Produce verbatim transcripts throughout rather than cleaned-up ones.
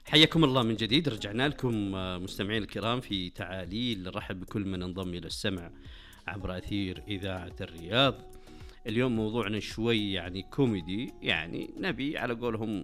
حياكم الله من جديد. رجعنا لكم مستمعين الكرام في تعاليل. رحب بكل من انضم إلى السمع عبر أثير إذاعة الرياض. اليوم موضوعنا شوي يعني كوميدي، يعني نبي على قولهم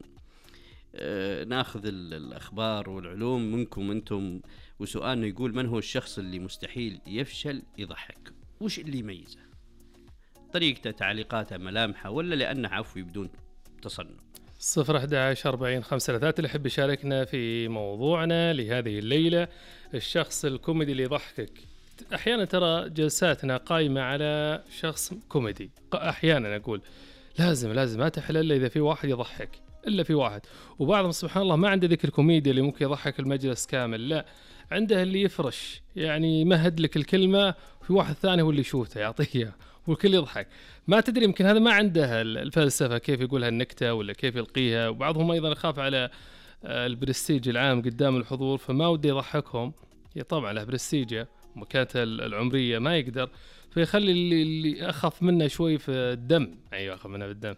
آه ناخذ الأخبار والعلوم منكم أنتم. وسؤالنا يقول: من هو الشخص اللي مستحيل يفشل يضحك؟ وش اللي يميزه؟ طريقته، تعليقاته، ملامحه، ولا لأنه عفوي بدون تصنع؟ صفر أحد عشر أربعين خمسة ثلاثات اللي يحب يشاركنا في موضوعنا لهذه الليلة. الشخص الكوميدي اللي يضحكك. أحيانا ترى جلساتنا قائمة على شخص كوميدي، أحيانا أقول لازم لازم ما تحل إلا إذا في واحد يضحك، إلا في واحد. وبعضهم سبحان الله ما عنده ذيك الكوميديا اللي ممكن يضحك المجلس كامل، لا، عنده اللي يفرش، يعني يمهد لك الكلمة، في واحد ثاني هو اللي يشوتها يعطيها والكل يضحك. ما تدري، يمكن هذا ما عنده الفلسفة كيف يقولها النكتة ولا كيف يلقيها. وبعضهم أيضا يخاف على البرستيج العام قدام الحضور، فما ودي يضحكهم. هي طبعا له برستيجه ومكانته العمرية ما يقدر، فيخلي اللي, اللي أخف منه شوي في الدم. أيوة أخف منه في الدم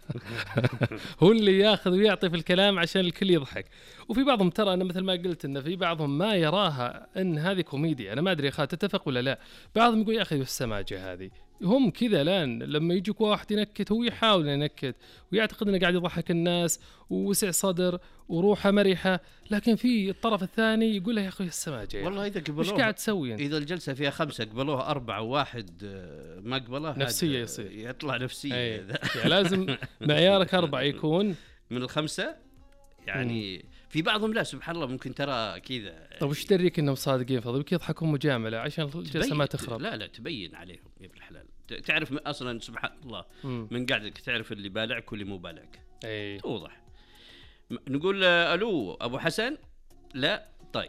هو اللي ياخذ ويعطي في الكلام عشان الكل يضحك. وفي بعضهم ترى أنا مثل ما قلت إن في بعضهم ما يراها إن هذه كوميديا. أنا ما أدري أخي تتفق ولا لا. بعضهم يقول يا أخي والسماجة هذه، هم كذا لان لما يجيك واحد ينكت هو يحاول ينكت ويعتقد انه قاعد يضحك الناس ووسع صدر وروحه مرحه، لكن في الطرف الثاني يقول له يا اخوي السماجه والله اذا قبلوه ايش قاعد تسوي انت؟ اذا الجلسه فيها خمسه قبلوها اربعه وواحد ما قبلوها نفسيه يصير يطلع نفسيه. يعني لازم معيارك أربعة يكون من الخمسه يعني. مم. في بعضهم لا سبحان الله ممكن ترى كذا. طيب وش تدريك انهم صادقين؟ فضلك يضحكون مجامله عشان الجلسه ما تخرب. لا لا تبين عليهم يا ابن الحلال. تعرف اصلا سبحان الله مم. من قاعدك تعرف اللي بالعك واللي مو بالعك. اي توضح. نقول الو ابو حسن. لا طيب.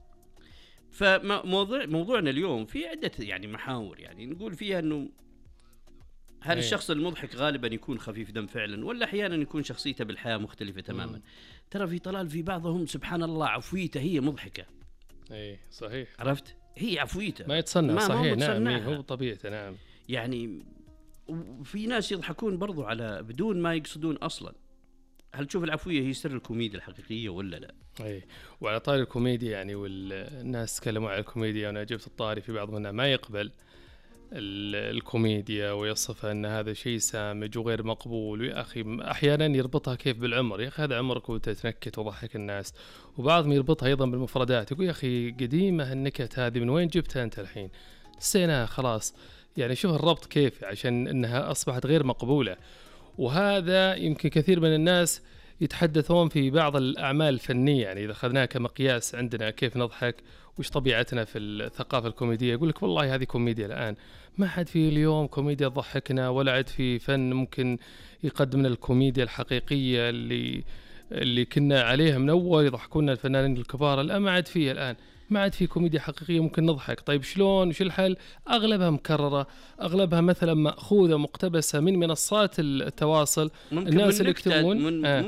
فموضوع موضوعنا اليوم في عده يعني محاور، يعني نقول فيها انه هل أيه. الشخص المضحك غالبا يكون خفيف دم فعلا، ولا احيانا يكون شخصيته بالحياه مختلفه تماما؟ مم. ترى في طلال في بعضهم سبحان الله عفويته هي مضحكه. اي صحيح، عرفت، هي عفويته ما يتصنع. ما صحيح، نعم هو طبيعته. نعم يعني في ناس يضحكون برضو على بدون ما يقصدون اصلا. هل تشوف العفويه هي سر الكوميديا الحقيقيه ولا لا؟ اي. وعلى طاري الكوميديا يعني، والناس تكلموا عن الكوميديا وانا جبت الطاري، في بعض منها ما يقبل الكوميديا ويصفها ان هذا شيء سامج وغير مقبول. ويا اخي احيانا يربطها كيف بالعمر، يا اخي هذا عمرك وتتنكت وضحك الناس. وبعضهم يربطها ايضا بالمفردات، يقول يا اخي قديمه النكت هذه، من وين جبتها انت الحين؟ نسيناها خلاص. يعني شوف الربط كيف، عشان انها اصبحت غير مقبوله. وهذا يمكن كثير من الناس يتحدثون في بعض الأعمال الفنية، يعني إذا أخذناها كمقياس عندنا كيف نضحك وش طبيعتنا في الثقافة الكوميدية، يقول لك والله هذه كوميديا الآن، ما حد في اليوم كوميديا تضحكنا، ولا عد في فن ممكن يقدم لنا الكوميديا الحقيقية اللي اللي كنا عليها من أول يضحكونا الفنانين الكبار. الآن ما عد فيه، الآن ما عاد في كوميديا حقيقية ممكن نضحك. طيب شلون؟ وش الحل؟ أغلبها مكررة، أغلبها مثلا مأخوذة مقتبسة من منصات التواصل. الناس اللي يكتبون